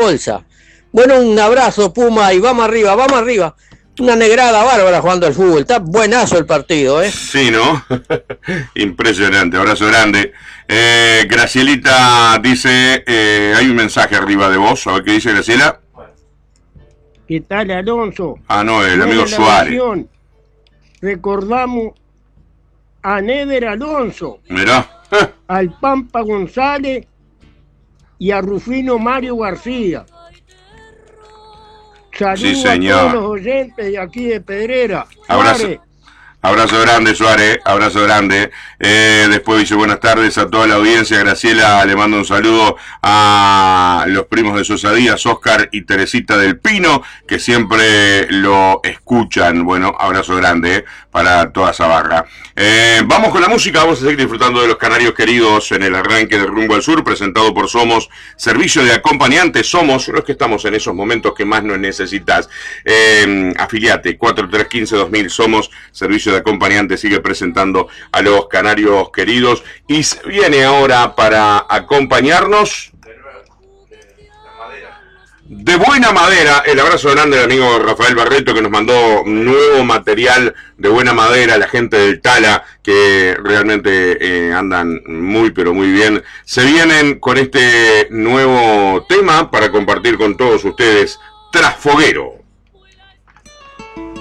bolsa. Bueno, un abrazo, Puma, y vamos arriba, vamos arriba. Una negrada bárbara jugando al fútbol. Está buenazo el partido, ¿eh? Sí, ¿no? Impresionante. Abrazo grande. Gracielita dice, hay un mensaje arriba de vos. A ver qué dice Graciela. ¿Qué tal, Alonso? Ah, no, el amigo Suárez. Versión, recordamos a Neder Alonso. Mirá. Al Pampa González y a Rufino Mario García. Saludos Sí, señor. a todos los oyentes de aquí de Pedrera. Abrazo grande, Suárez, abrazo grande. Después dice buenas tardes a toda la audiencia. Graciela le manda un saludo a los primos de Sosa Díaz, Oscar y Teresita del Pino, que siempre lo escuchan. Bueno, abrazo grande para toda esa barra. Vamos con la música, vamos a seguir disfrutando de los canarios queridos en el arranque de Rumbo al Sur, presentado por Somos, servicio de acompañantes. Somos los que estamos en esos momentos que más nos necesitas. Afiliate 4315-2000, Somos, servicio de acompañantes, sigue presentando a los canarios queridos y viene ahora para acompañarnos de buena madera. El abrazo grande del amigo Rafael Barreto, que nos mandó nuevo material de buena madera, la gente del Tala, que realmente andan muy pero muy bien. Se vienen con este nuevo tema para compartir con todos ustedes, Trasfoguero.